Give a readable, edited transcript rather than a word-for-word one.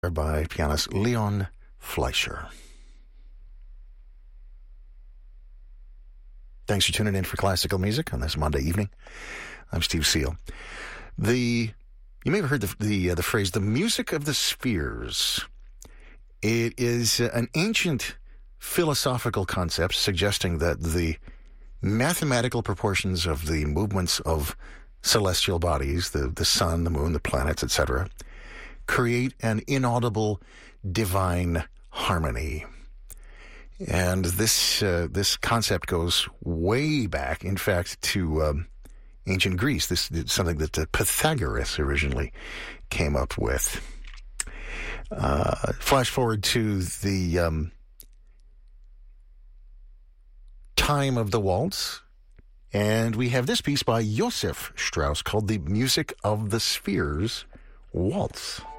by pianist Leon Fleischer. Thanks for tuning in for classical music on this Monday evening. I'm Steve Seal. You may have heard the phrase, the music of the spheres. It is an ancient philosophical concept suggesting that the mathematical proportions of the movements of celestial bodies, the sun, the moon, the planets, etc., create an inaudible divine harmony. And this concept goes way back, in fact, to ancient Greece. This is something that Pythagoras originally came up with. Flash forward to the time of the waltz, and we have this piece by Joseph Strauss called The Music of the Spheres Waltz.